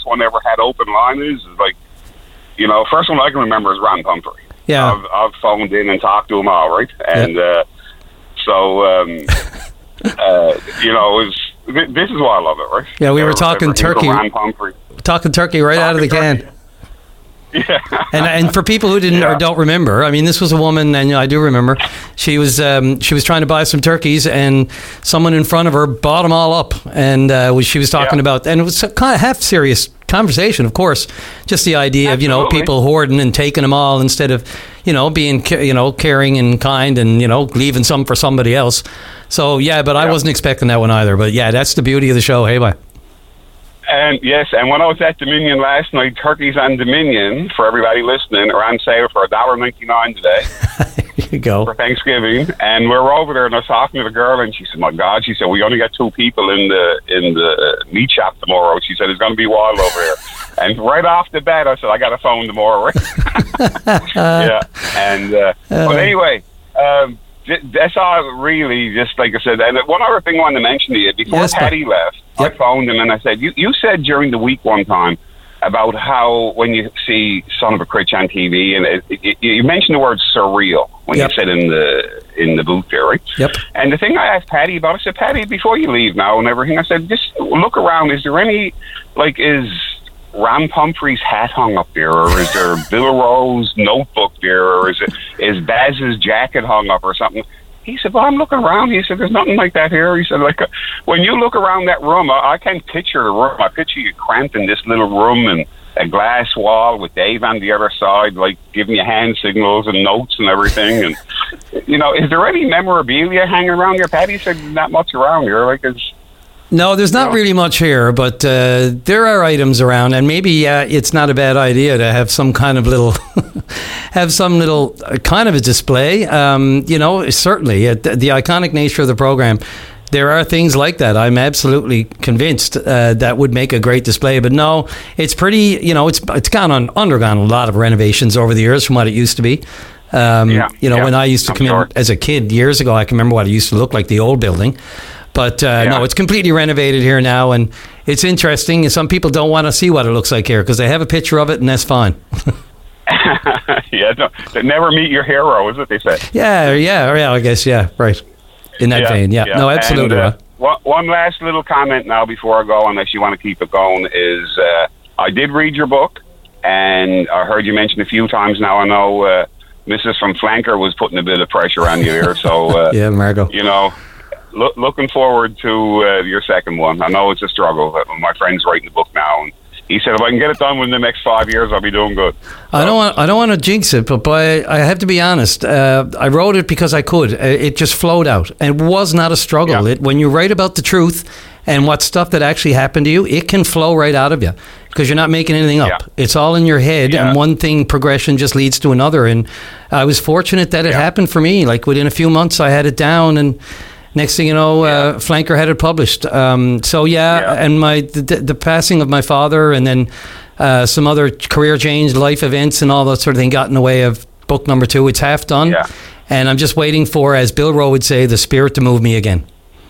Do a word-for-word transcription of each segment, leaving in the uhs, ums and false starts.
one ever had open line is, is like, you know, first one I can remember is Ron Pumphrey. Yeah. I've, I've phoned in and talked to him all right. And yeah. uh, so, um, uh, you know, it was, th- this is why I love it, right? Yeah, we Ever, were talking ever turkey. Ron Pumphrey. Talking turkey right talking out of the turkey. can. Yeah. and and for people who didn't yeah. or don't remember, I mean, this was a woman, and I do remember. She was um, she was trying to buy some turkeys, and someone in front of her bought them all up, and uh, was, she was talking yeah. about, and it was a kind of half serious conversation, of course, just the idea Absolutely. of, you know, people hoarding and taking them all instead of, you know, being, you know, caring and kind, and, you know, leaving some for somebody else. So yeah, but yeah. I wasn't expecting that one either. But yeah, that's the beauty of the show. Hey, bye. And yes, and when I was at Dominion last night, turkeys on Dominion, for everybody listening, are on sale for one dollar ninety-nine today. There you go. For Thanksgiving. And we were over there, and I was talking to the girl, and she said, my God, she said, we only got two people in the in the meat shop tomorrow. She said, it's going to be wild over here. And right off the bat, I said, I got a phone tomorrow. yeah. And, uh, uh, but anyway, um, that's all really, just like I said. And one other thing I wanted to mention to you, before yes, Patty left, yep. I phoned him and I said, you, you said during the week one time about how when you see Son of a Critch on T V, and it, it, you mentioned the word surreal when yep. you said in the in the booth there, right? Yep. And the thing I asked Patty about, I said, Patty, before you leave now and everything, I said, just look around. Is there any, like, is Ron Pumphrey's hat hung up there, or is there Bill Rowe's notebook there, or is it is Baz's jacket hung up or something? He said, well, I'm looking around. He said, there's nothing like that here. He said, like, uh, when you look around that room, I, I can't picture the room. I picture you cramped in this little room and a glass wall with Dave on the other side, like, giving you hand signals and notes and everything. And, you know, is there any memorabilia hanging around here? Patty said, not much around here. Like, it's... No, there's not really much here, but uh, there are items around, and maybe uh, it's not a bad idea to have some kind of little, have some little uh, kind of a display. Um, you know, certainly uh, the, the iconic nature of the program, there are things like that. I'm absolutely convinced uh, that would make a great display. But no, it's pretty. You know, it's it's gone on undergone a lot of renovations over the years from what it used to be. Um, yeah, you know, yeah, when I used to I'm come sure. in as a kid years ago, I can remember what it used to look like, the old building. But uh, yeah. no, it's completely renovated here now, and it's interesting. And some people don't want to see what it looks like here because they have a picture of it, and that's fine. yeah, no, they never meet your hero, is what they say. Yeah, yeah, yeah. I guess, yeah, right. In that yeah, vein, yeah. yeah. No, absolutely. And, uh, one, one last little comment now before I go, unless you want to keep it going, is uh, I did read your book, and I heard you mention a few times now. I know uh, Missus from Flanker was putting a bit of pressure on you here, so uh, yeah, Margot. You know. Look, looking forward to uh, your second one. I know it's a struggle. But my friend's writing the book now, and he said if I can get it done within the next five years, I'll be doing good. So. I don't want. I don't want to jinx it, but boy, I have to be honest. Uh, I wrote it because I could. It just flowed out, and it was not a struggle. Yeah. It, when you write about the truth and what stuff that actually happened to you, it can flow right out of you because you're not making anything up. Yeah. It's all in your head, yeah. and one thing progression just leads to another. And I was fortunate that it yeah. happened for me. Like within a few months, I had it down and. Next thing you know, yeah. uh, Flanker had it published. Um, so yeah, yeah, and my the, the passing of my father, and then uh, some other career change, life events, and all that sort of thing got in the way of book number two. It's half done, yeah. and I'm just waiting for, as Bill Rowe would say, the spirit to move me again.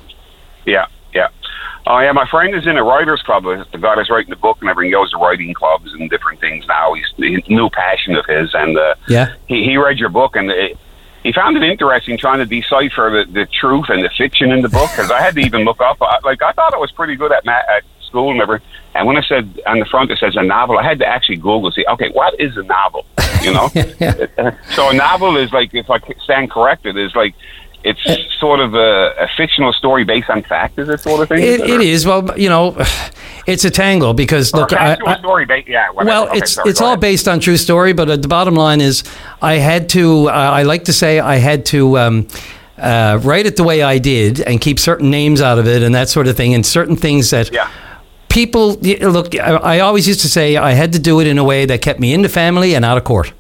Yeah, yeah. Oh yeah, my friend is in a writers' club. The guy that's writing the book and everything goes to writing clubs and different things now. He's a new passion of his, and uh, yeah, he he read your book and. It, He found it interesting trying to decipher the, the truth and the fiction in the book, because I had to even look up. Like, I thought I was pretty good at ma- at school and everything. And when it said on the front, it says a novel, I had to actually Google, see, okay, what is a novel? You know? yeah. So a novel is like, if I stand corrected, is like, it's sort of a, a fictional story based on fact, is it sort of thing? It, it is. Well, you know, it's a tangle because or look, a I, I, story ba- yeah. Whatever. Well, okay, it's sorry, it's all ahead. based on true story, but uh, the bottom line is, I had to. Uh, I like to say I had to um, uh, write it the way I did and keep certain names out of it and that sort of thing, and certain things that. Yeah. People look. I, I always used to say I had to do it in a way that kept me in the family and out of court.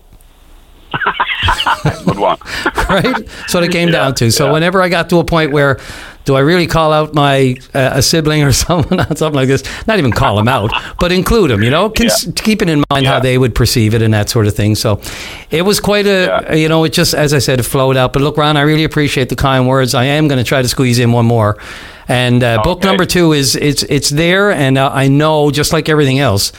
Good one. Right? That's what it came yeah, down to. So yeah. whenever I got to a point where, do I really call out my uh, a sibling or someone on something like this? Not even call them out, but include them, you know, Cons- yeah. keeping in mind yeah. how they would perceive it and that sort of thing. So it was quite a, yeah. you know, it just, as I said, it flowed out. But look, Ron, I really appreciate the kind words. I am going to try to squeeze in one more. And uh, okay. book number two is it's it's there, and uh, I know, just like everything else,